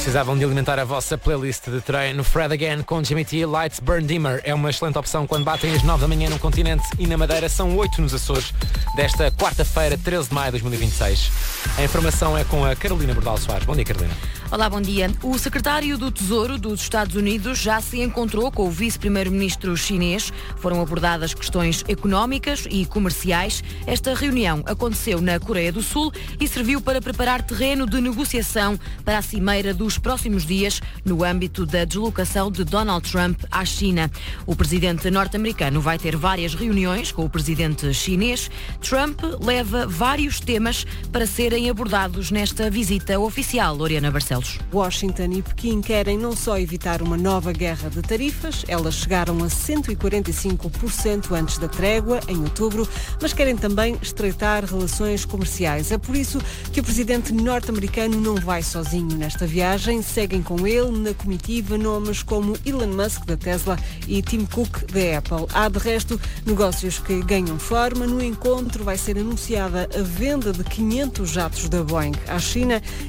Precisavam de alimentar a vossa playlist de treino. Fred Again com Jimmy T, Lights Burn Dimmer. É uma excelente opção quando batem as 9 da manhã no continente e na Madeira. São 8 nos Açores desta quarta-feira, 13 de maio de 2026. A informação é com a Carolina Bordal Soares. Bom dia, Carolina. Olá, bom dia. O secretário do Tesouro dos Estados Unidos já se encontrou com o vice-primeiro-ministro chinês. Foram abordadas questões económicas e comerciais. Esta reunião aconteceu na Coreia do Sul e serviu para preparar terreno de negociação para a cimeira dos próximos dias no âmbito da deslocação de Donald Trump à China. O presidente norte-americano vai ter várias reuniões com o presidente chinês. Trump leva vários temas para serem abordados nesta visita oficial. Oriana Barcelos. Washington e Pequim querem não só evitar uma nova guerra de tarifas, elas chegaram a 145% antes da trégua, em outubro, mas querem também estreitar relações comerciais. É por isso que o presidente norte-americano não vai sozinho nesta viagem. Seguem com ele na comitiva nomes como Elon Musk, da Tesla, e Tim Cook, da Apple. Há, de resto, negócios que ganham forma. No encontro vai ser anunciada a venda de 500 jatos da Boeing à China